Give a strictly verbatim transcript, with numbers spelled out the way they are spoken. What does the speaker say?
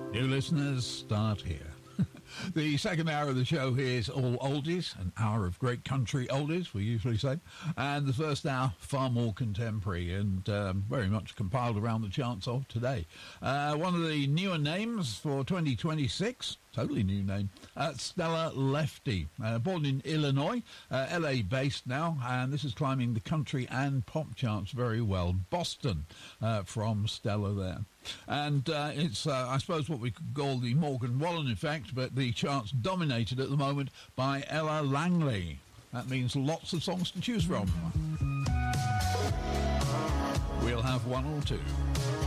New listeners, start here. The second hour of the show here is all oldies, an hour of great country oldies, we usually say. And the first hour, far more contemporary and um, very much compiled around the charts of today. Uh, one of the newer names for twenty twenty-six, totally new name, uh, Stella Lefty. Uh, born in Illinois, uh, L A based now, and this is climbing the country and pop charts very well. Boston uh, from Stella there. And uh, it's, uh, I suppose, what we could call the Morgan Wallen effect, but the chart's dominated at the moment by Ella Langley. That means lots of songs to choose from. We'll have one or two.